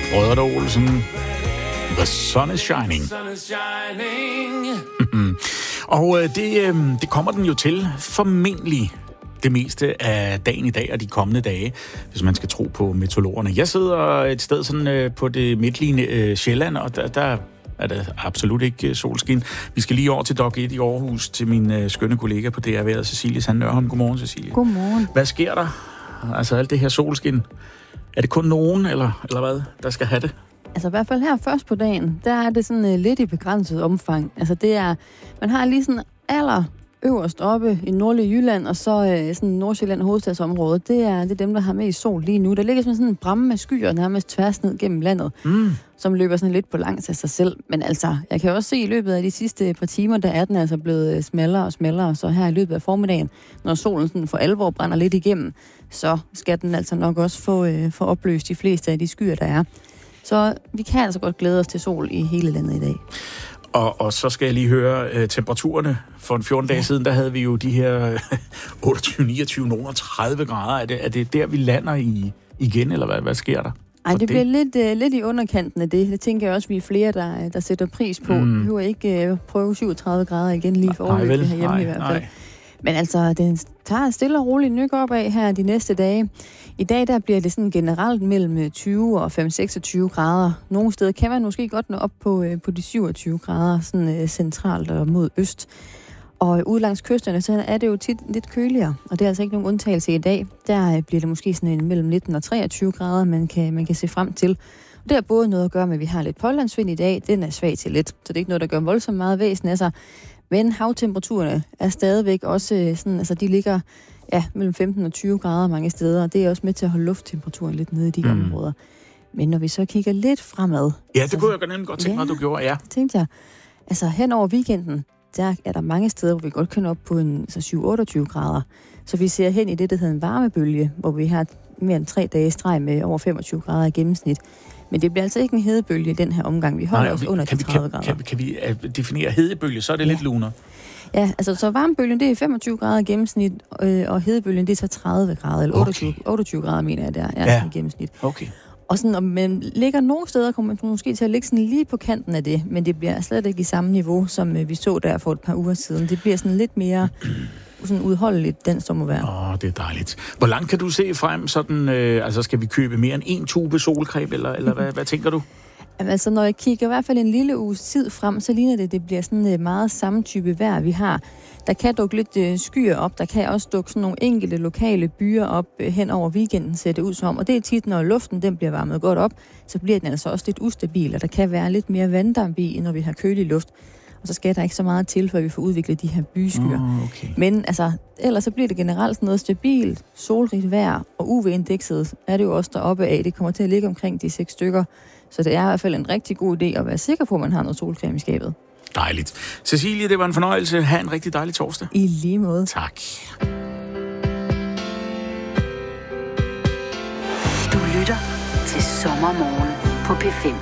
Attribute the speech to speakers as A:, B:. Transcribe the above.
A: Brødrene Olsen. The sun is shining. Og det kommer den jo til formentlig det meste af dagen i dag og de kommende dage, hvis man skal tro på meteorologerne. Jeg sidder et sted sådan på det midtlige Sjælland, og der er det absolut ikke solskin. Vi skal lige over til Dok 1 i Aarhus, til min skønne kollega på DR Vejret, Cecilie Sand Nørholm. Godmorgen, Cecilie.
B: Godmorgen.
A: Hvad sker der? Altså alt det her solskin. Er det kun nogen, eller hvad, der skal have det?
B: Altså i hvert fald her først på dagen, der er det sådan lidt i begrænset omfang. Altså det er, man har lige sådan øverst oppe i nordlige Jylland, og så sådan Nordsjælland hovedstadsområde, det er dem, der har mest sol lige nu. Der ligger sådan en bramme af skyer nærmest tværs ned gennem landet, som løber sådan lidt på langs af sig selv. Men altså, jeg kan også se i løbet af de sidste par timer, der er den altså blevet smallere og smallere, så her i løbet af formiddagen, når solen sådan for alvor brænder lidt igennem, så skal den altså nok også få opløst de fleste af de skyer, der er. Så vi kan altså godt glæde os til sol i hele landet i dag.
A: Og så skal jeg lige høre temperaturerne. For en 14 dage siden, der havde vi jo de her 28, 29, nogle 30 grader. Er det der, vi lander i igen, eller hvad sker der?
B: Ej, det bliver lidt i underkanten af det. Det tænker jeg også, vi er flere, der sætter pris på. Vi behøver ikke prøve 37 grader igen lige for overløbet herhjemme i hvert fald. Men altså, den tager stille og roligt nyk op af her de næste dage. I dag der bliver det sådan generelt mellem 20 og 5-26 grader. Nogle steder kan man måske godt nå op på de 27 grader, sådan centralt og mod øst. Og ude langs kysterne, så er det jo tit lidt køligere, og det er altså ikke nogen undtagelse i dag. Der bliver det måske sådan mellem 19 og 23 grader, man kan se frem til. Og det har både noget at gøre med, at vi har lidt pålandsvind i dag. Den er svag til lidt, så det er ikke noget, der gør voldsomt meget væsen af sig. Men havtemperaturerne er stadigvæk også sådan, altså de ligger mellem 15 og 20 grader mange steder, og det er også med til at holde lufttemperaturen lidt nede i de områder. Men når vi så kigger lidt fremad...
A: Ja, det kunne jeg godt tænke mig, du gjorde, ja.
B: Det tænkte jeg. Altså hen over weekenden, der er der mange steder, hvor vi godt kan op på 7-28 grader. Så vi ser hen i det, der hedder en varmebølge, hvor vi har mere end 3 dage streg med over 25 grader i gennemsnit. Men det bliver altså ikke en hedebølge i den her omgang. Vi holder os under de 30 grader.
A: Kan vi definere hedebølge, så er det lidt luner?
B: Ja, altså så varmebølgen, det er 25 grader i gennemsnit, og hedebølgen, det er så 30 grader, eller 28 grader, mener jeg, der er i gennemsnit.
A: Okay.
B: Og sådan, om man ligger nogle steder, kommer man måske til at ligge sådan lige på kanten af det, men det bliver slet ikke i samme niveau, som vi så der for et par uger siden. Det bliver sådan lidt mere sådan udholdeligt, den som må være.
A: Det er dejligt. Hvor langt kan du se frem sådan, altså skal vi købe mere end en tube solcreme, eller hvad tænker du?
B: Jamen, altså, når jeg kigger i hvert fald en lille uges tid frem, så ligner det bliver sådan meget samme type vejr, vi har. Der kan dukke lidt skyer op, der kan også dukke sådan nogle enkelte lokale byer op hen over weekenden, ser det ud som. Og det er tit, når luften den bliver varmet godt op, så bliver den altså også lidt ustabil, og der kan være lidt mere vanddamp i, når vi har kølig luft. Og så skal der ikke så meget til, før vi får udviklet de her byskyer.
A: Okay.
B: Men altså, ellers så bliver det generelt sådan noget stabilt, solrigt vejr, og UV-indekset er det jo også deroppe af. Det kommer til at ligge omkring de 6 stykker. Så det er i hvert fald en rigtig god idé at være sikker på, at man har noget solcreme i skabet.
A: Dejligt. Cecilie, det var en fornøjelse. Ha' en rigtig dejlig torsdag.
B: I lige måde.
A: Tak.
C: Du lytter til Sommermorgen på P5.